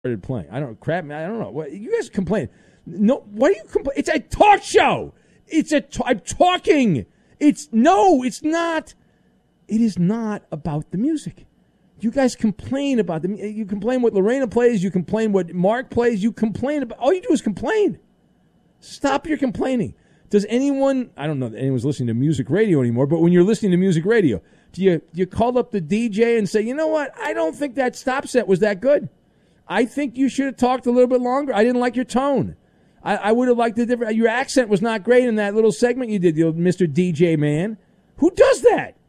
started playing. I don't know. What you guys complain? No, why do you complain? It's a talk show. I'm talking. It's not. It is not about the music. You guys complain about you complain what Lorena plays. You complain what Mark plays. You complain about. All you do is complain. Stop your complaining. Does anyone? I don't know that anyone's listening to music radio anymore. But when you're listening to music radio, do you call up the DJ and say, you know what? I don't think that stop set was that good. I think you should have talked a little bit longer. I didn't like your tone. I would have liked the different. Your accent was not great in that little segment you did, Mr. DJ man. Who does that?